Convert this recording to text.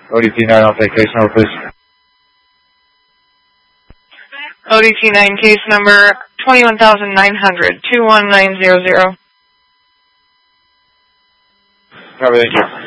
ODT 9, I'll take case number, please. ODT 9, case number 21,900, 21900. Copy, thank you.